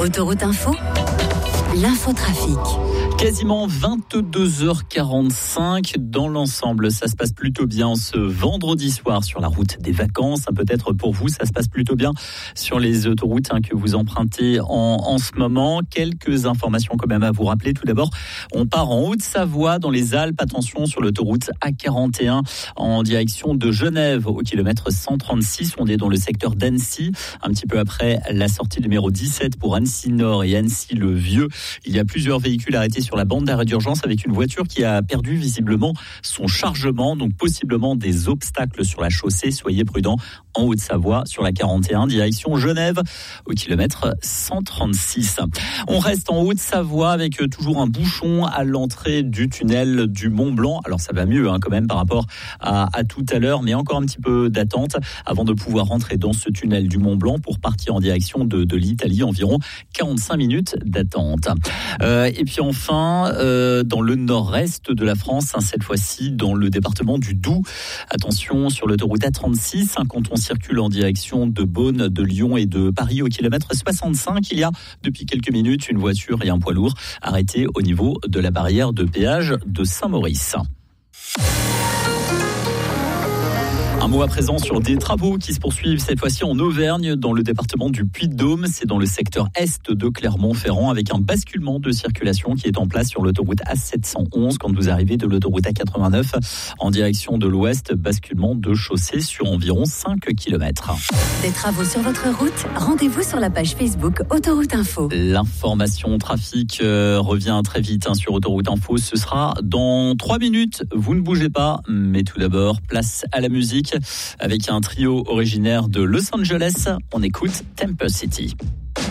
Autoroute Info, l'infotrafic. Quasiment 22h45 dans l'ensemble. Ça se passe plutôt bien ce vendredi soir sur la route des vacances. Peut-être pour vous, ça se passe plutôt bien sur les autoroutes que vous empruntez en ce moment. Quelques informations quand même à vous rappeler. Tout d'abord, on part en Haute-Savoie dans les Alpes. Attention sur l'autoroute A41 en direction de Genève au kilomètre 136. On est dans le secteur d'Annecy. Un petit peu après la sortie numéro 17 pour Annecy-Nord et Annecy-le-Vieux. Il y a plusieurs véhicules arrêtés sur la bande d'arrêt d'urgence avec une voiture qui a perdu visiblement son chargement, donc possiblement des obstacles sur la chaussée. Soyez prudents en Haute-Savoie sur la 41 direction Genève au kilomètre 136. On reste en Haute-Savoie avec toujours un bouchon à l'entrée du tunnel du Mont-Blanc. Alors ça va mieux quand même par rapport à tout à l'heure, mais encore un petit peu d'attente avant de pouvoir rentrer dans ce tunnel du Mont-Blanc pour partir en direction de l'Italie. Environ 45 minutes d'attente. Et puis enfin, dans le nord-est de la France, cette fois-ci dans le département du Doubs. Attention sur l'autoroute A36, quand on circule en direction de Beaune, de Lyon et de Paris au kilomètre 65. Il y a depuis quelques minutes une voiture et un poids lourd arrêtés au niveau de la barrière de péage de Saint-Maurice. Un mot à présent sur des travaux qui se poursuivent cette fois-ci en Auvergne, dans le département du Puy-de-Dôme. C'est dans le secteur est de Clermont-Ferrand avec un basculement de circulation qui est en place sur l'autoroute A711 quand vous arrivez de l'autoroute A89 en direction de l'ouest. Basculement de chaussée sur environ 5 km. Des travaux sur votre route? Rendez-vous sur la page Facebook Autoroute Info. L'information trafic revient très vite sur Autoroute Info. Ce sera dans 3 minutes. Vous ne bougez pas. Mais tout d'abord, place à la musique. Avec un trio originaire de Los Angeles, on écoute Temple City.